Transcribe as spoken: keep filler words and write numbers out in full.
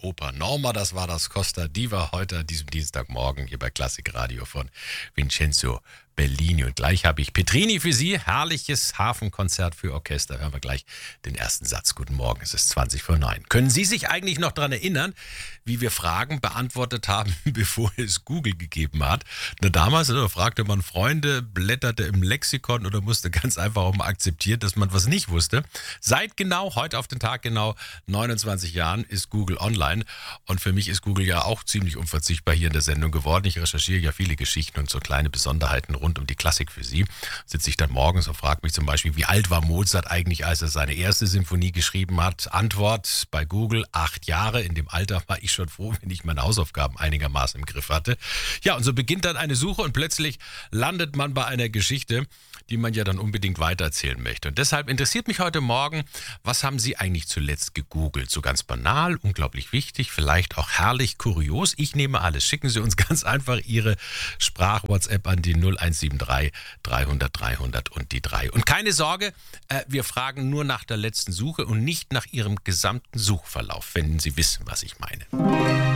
Oper Norma, das war das Costa Diva heute an diesem Dienstagmorgen hier bei Klassik Radio von Vincenzo Bellini. Und gleich habe ich Petrini für Sie, herrliches Hafenkonzert für Orchester. Hören wir gleich den ersten Satz. Guten Morgen, es ist zwanzig vor neun. Können Sie sich eigentlich noch daran erinnern, wie wir Fragen beantwortet haben, bevor es Google gegeben hat? Na, damals oder, fragte man Freunde, blätterte im Lexikon oder musste ganz einfach auch mal akzeptieren, dass man was nicht wusste. Seit genau, heute auf den Tag genau neunundzwanzig Jahren ist Google online. Und für mich ist Google ja auch ziemlich unverzichtbar hier in der Sendung geworden. Ich recherchiere ja viele Geschichten und so kleine Besonderheiten rund um die Klassik für Sie. Sitze ich dann morgens und frage mich zum Beispiel, wie alt war Mozart eigentlich, als er seine erste Sinfonie geschrieben hat? Antwort bei Google, acht Jahre. In dem Alter war ich schon froh, wenn ich meine Hausaufgaben einigermaßen im Griff hatte. Ja, und so beginnt dann eine Suche und plötzlich landet man bei einer Geschichte, die man ja dann unbedingt weitererzählen möchte. Und deshalb interessiert mich heute Morgen, was haben Sie eigentlich zuletzt gegoogelt? So ganz banal, unglaublich wichtig, vielleicht auch herrlich kurios. Ich nehme alles. Schicken Sie uns ganz einfach Ihre Sprach-WhatsApp an die null eins sieben drei dreihundert dreihundert und die drei. Und keine Sorge, äh, wir fragen nur nach der letzten Suche und nicht nach Ihrem gesamten Suchverlauf, wenn Sie wissen, was ich meine.